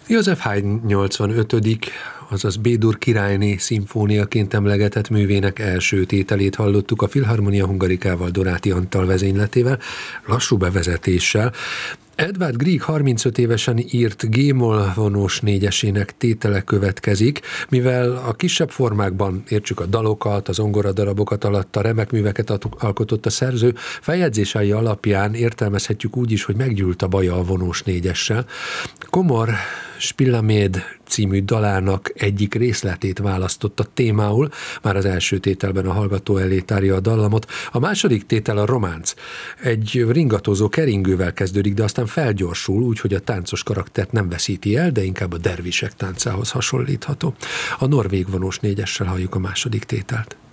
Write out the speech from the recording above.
József Haydn 85., azaz B-dur királyné szimfóniaként emlegetett művének első tételét hallottuk a Filharmonia Hungarikával, Doráti Antal vezényletével, lassú bevezetéssel. Edvard Grieg 35 évesen írt G-moll vonós négyesének tétele következik, mivel a kisebb formákban, értsük a dalokat, az zongoradarabokat alatt remek műveket alkotott a szerző, feljegyzései alapján értelmezhetjük úgy is, hogy meggyűlt a baja a vonós négyessel. Komor Spillaméd című dalának egyik részletét választotta témául, már az első tételben a hallgató elé tárja a dallamot. A második tétel a románc. Egy ringatózó keringővel kezdődik, de aztán felgyorsul, úgyhogy a táncos karaktert nem veszíti el, de inkább a dervisek táncához hasonlítható. A norvég vonós négyessel halljuk a második tételt.